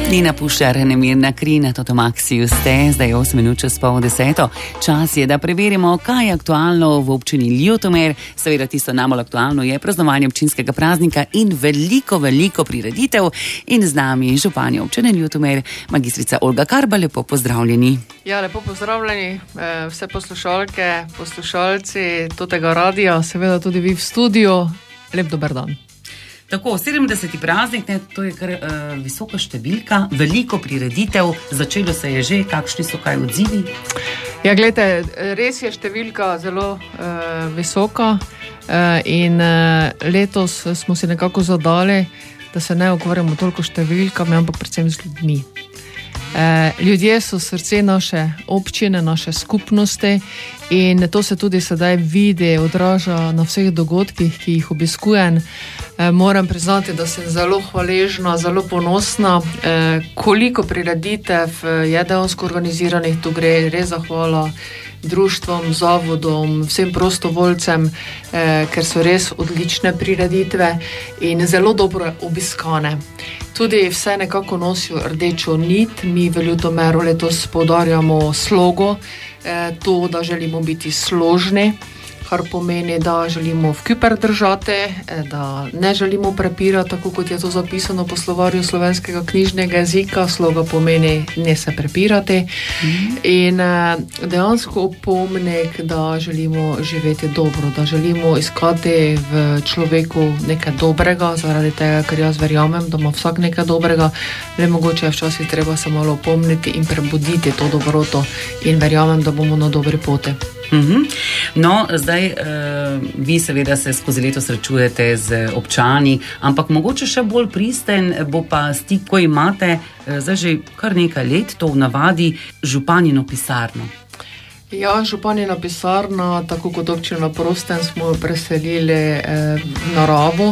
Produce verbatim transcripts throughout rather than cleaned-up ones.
Nina Puščar, nemirna kri na Totomaksiju ste, zdaj je osem minut čez pol deseto. Čas je, da preverimo, kaj je aktualno v občini Ljutomer. Seveda tisto najbolj aktualno je praznovanje občinskega praznika in veliko, veliko prireditev. In z nami županja občine Ljutomer, magistrica Olga Karba, lepo pozdravljeni. Ja, lepo pozdravljeni vse poslušalke, poslušalci tega radija, seveda tudi vi v studiu. Lep dober dan. Tako, sedemdeseti praznik, ne, to je kar uh, visoka številka, veliko prireditev, začelo se je že, kakšni so kaj odzivi? Ja, gledajte, res je številka zelo uh, visoka uh, in uh, letos smo si nekako zadali, da se ne ukvarjamo toliko številkami, ampak predvsem z ljudmi. Uh, ljudje so srce naše občine, naše skupnosti in to se tudi sedaj vidi, odraža na vseh dogodkih, ki jih obiskujem. Uh, moram priznati, da sem zelo hvaležna, zelo ponosna, uh, koliko prireditev je dejansko organiziranih, tu gre res zahvala društvom, zavodom, vsem prostovoljcem, eh, ker so res odlične prireditve in zelo dobro obiskane. Tudi vse nekako nosijo rdečo nit, mi v Ljutomeru letos poudarjamo slogo, eh, to, da želimo biti složni, kar pomeni, da želimo v kuper držati, da ne želimo prepirati, tako kot je to zapisano po slovarju slovenskega knjižnega jezika. Sloga pomeni ne se prepirati. Mm. In dejansko opomnik, da želimo živeti dobro, da želimo iskati v človeku nekaj dobrega, zaradi tega, ker jaz verjamem, da ima vsak nekaj dobrega, le mogoče je včasih treba se malo opomniti in prebuditi to dobroto in verjamem, da bomo na dobri poti. Mm-hmm. No, zdaj uh, vi seveda se skozi leto srečujete z občani, ampak mogoče še bolj pristen bo pa stik, ko imate uh, zdaj že kar nekaj let, to v navadi, županino pisarno. Ja, županina pisarna, tako kot občina Prosten, smo preselili eh, v naravo.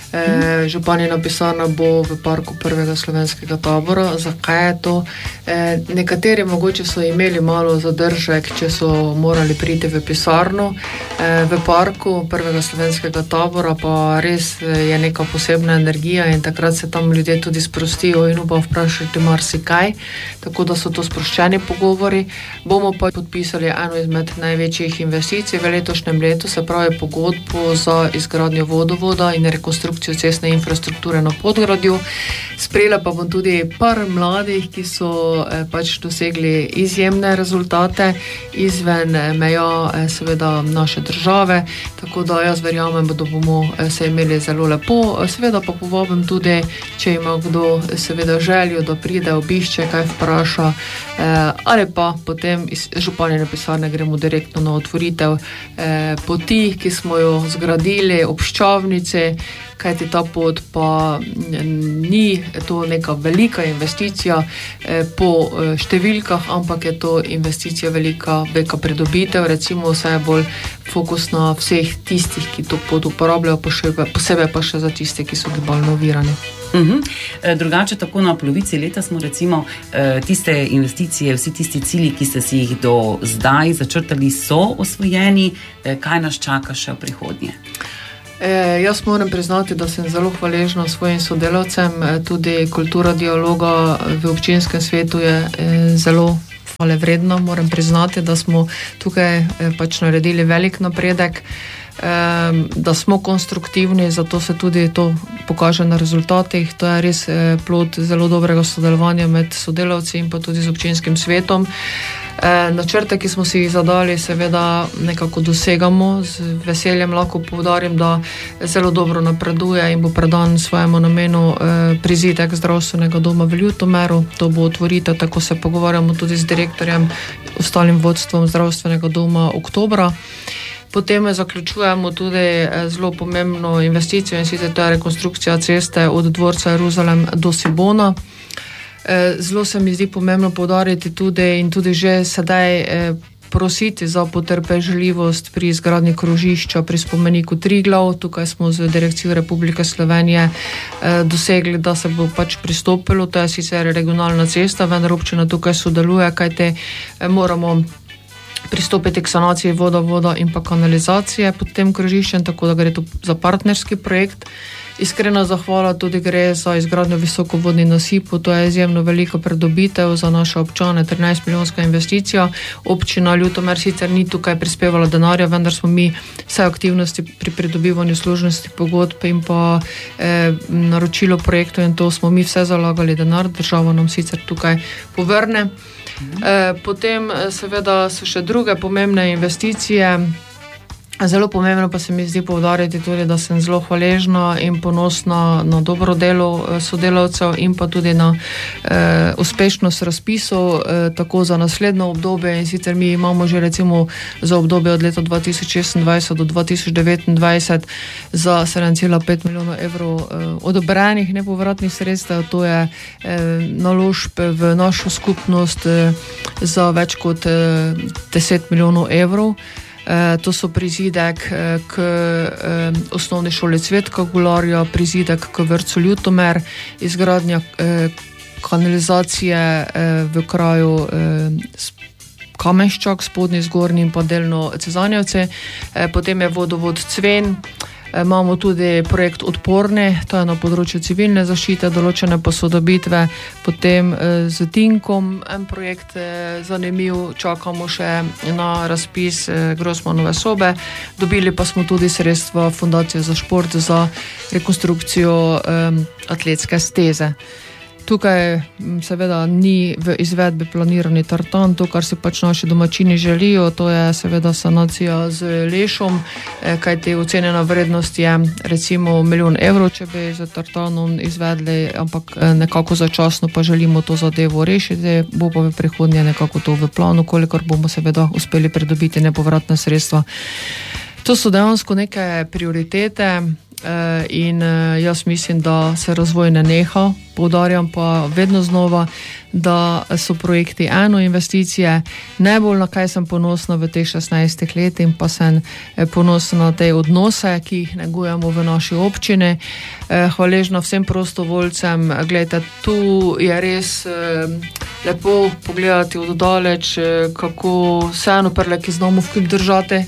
Eh, županina pisarna bo v parku prvega slovenskega tabora. Zakaj je to? Eh, nekateri mogoče so imeli malo zadržek, če so morali priti v pisarno. Eh, v parku prvega slovenskega tabora pa res je neka posebna energija in takrat se tam ljudje tudi sprostijo in upa vprašati marsikaj. Tako da so to sproščeni pogovori. Bomo pa podpisali eno izmed največjih investicij v letošnjem letu, se pravi pogodbo za izgradnjo vodovoda in rekonstrukcijo cestne infrastrukture na Podgradju. Sprejela pa bom tudi par mladih, ki so eh, pač dosegli izjemne rezultate izven eh, meja eh, seveda naše države, tako da jaz verjamem, da bomo eh, se imeli zelo lepo. Seveda pa povabim tudi, če ima kdo seveda željo, da pride, obišče, kaj vpraša, eh, ali pa potem iz županine pisarne gremo direktno na otvoritev eh, poti, ki smo jo zgradili ob Ščavnici, kajti ta pot pa ni to neka velika investicija eh, po eh, številkah, ampak je to investicija velika, velika pridobitev, recimo vse je bolj fokus na vseh tistih, ki to pot uporabljajo, posebej, posebej pa še za tiste, ki so gibalno ovirani. Uhum. Drugače, tako na polovici leta smo recimo tiste investicije, vsi tisti cilji, ki ste si jih do zdaj začrtali, so osvojeni. Kaj nas čaka še v prihodnje? E, jaz moram priznati, da sem zelo hvaležna svojim sodelavcem. Tudi kultura dialoga v občinskem svetu je e, zelo hvale vredno. Moram priznati, da smo tukaj e, pač naredili velik napredek, da smo konstruktivni, zato se tudi to pokaže na rezultatih. To je res plod zelo dobrega sodelovanja med sodelavci in pa tudi z občinskim svetom. Načrte, ki smo si jih zadali, seveda nekako dosegamo. Z veseljem lahko poudarim, da zelo dobro napreduje in bo predan svojemu namenu prizidek zdravstvenega doma v Ljutomeru. To bo otvoritev, tako se pogovarjamo tudi z direktorjem, ostalim vodstvom zdravstvenega doma oktobra. Potem zaključujemo tudi zelo pomembno investicijo in sicer to je rekonstrukcija ceste od dvorca Jeruzalem do Sibona. Zelo se mi zdi pomembno poudariti tudi in tudi že sedaj prositi za potrpežljivost pri izgradnji krožišča pri spomeniku Triglav. Tukaj smo z Direkcijo Republike Slovenije dosegli, da se bo pač pristopilo. To je sicer regionalna cesta, vendar občina tukaj sodeluje, kajte moramo pristopiti k sanaciji voda, voda in pa kanalizacije pod tem krožiščem, tako da gre to za partnerski projekt. iskrena zahvala tudi gre za izgradnjo visokovodnih nasipov, to je izjemno veliko pridobitev za naše občane, trinajst milijonska investicija. Občina Ljutomer sicer ni tukaj prispevala denarja, vendar smo mi vse aktivnosti pri pridobivanju služnosti pogodb in pa eh, naročilo projektov in to smo mi vse zalagali denar, država nam sicer tukaj povrne. Eh, potem seveda so še druge pomembne investicije. Zelo pomembno pa se mi zdi poudariti tudi, da sem zelo hvaležna in ponosna na dobro delo sodelavcev in pa tudi na eh, uspešnost razpisov, eh, tako za naslednjo obdobje in sicer mi imamo že recimo za obdobje od leta dva tisoč šestindvajset do dva tisoč devetindvajset za sedem cela pet milijonov evrov eh, odobrenih nepovratnih sredstev, to je eh, naložb v našo skupnost eh, za več kot eh, deset milijonov evrov. Uh, to so prizidek uh, k uh, osnovni šoli Cvetka Gularja, prizidek k vrtcu Ljutomer, izgradnja uh, kanalizacije uh, v kraju uh, Kameščak, spodnji, zgornji in pa delno Cezanjevce, uh, potem je vodovod Cven. Imamo tudi projekt Odporne, to je na področju civilne zaščite, določene posodobitve, potem z Tinkom en projekt zanimiv, čakamo še na razpis Grossmanove sobe, dobili pa smo tudi sredstva Fundacije za šport za rekonstrukcijo um, atletske steze. Tukaj seveda ni v izvedbi planirani tartan, to, kar si pač naši domačini želijo, to je seveda sanacija z lešom, kaj te ocenjena vrednost je recimo milijon evrov, če bi z tartanom izvedli, ampak nekako začasno pa želimo to zadevo rešiti, bo pa v prihodnje nekako to v planu, kolikor bomo seveda uspeli pridobiti nepovratna sredstva. To so dejansko neke prioritete in jaz mislim, da se razvoj ne neha, poudarjam pa vedno znova, da so projekti eno investicije, najbolj na kaj sem ponosna v teh šestnajstih let in pa sem ponosna na te odnose, ki jih negujemo v naši občini. Hvaležna vsem prostovoljcem, gledajte, tu je res lepo pogledati oddaleč, kako vseeno prleki znamo v kip držati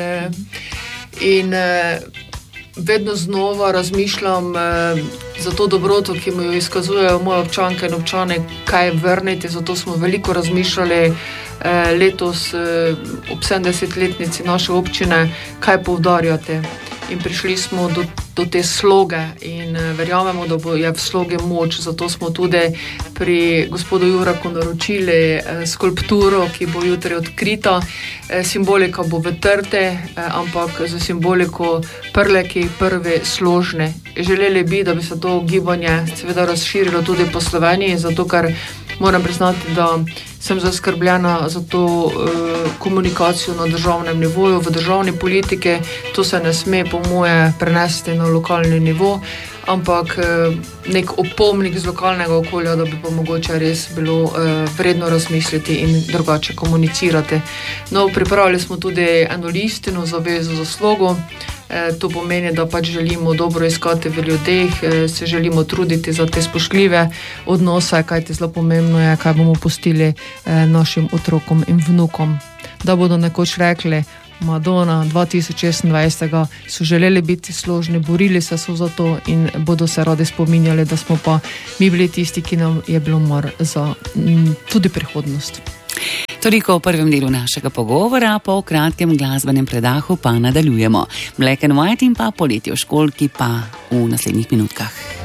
in vedno znova razmišljam eh, za to dobroto, ki mi jo izkazujejo moje občanke in občane, kaj vrniti, zato smo veliko razmišljali eh, letos eh, ob sedemdesetletnici naše občine, kaj poudarjate. In prišli smo do, do te sloge in uh, verjamemo, da bo je v sloge moč, zato smo tudi pri gospodu Juraku naročili uh, skulpturo, ki bo jutri odkrita. Uh, simbolika bo v trte, uh, ampak za simboliko prleki prve složne. Želeli bi, da bi se to gibanje seveda razširilo tudi po Sloveniji, zato ker moram priznati, da sem zaskrbljena za to uh, komunikacijo na državnem nivoju, v državni politike. To se ne sme po moje prenesti na lokalni nivo, ampak uh, nek opomnik z lokalnega okolja, da bi pa mogoče res bilo uh, vredno razmisliti in drugače komunicirati. No, pripravili smo tudi eno listino zavezo za slogo. To pomeni, da pač želimo dobro iskati v ljudeh, se želimo truditi za te spoštljive odnose, kajti zelo pomembno je, kaj bomo pustili našim otrokom in vnukom. Da bodo nekoč rekli, Madonna dva tisoč šestindvajset so želeli biti složni, borili se so za to in bodo se radi spominjali, da smo pa mi bili tisti, ki nam je bilo mar za m, tudi prihodnost. Toliko v prvem delu našega pogovora, po kratkem glasbenem predahu pa nadaljujemo. Black and White in pa Poletje v školki pa v naslednjih minutkah.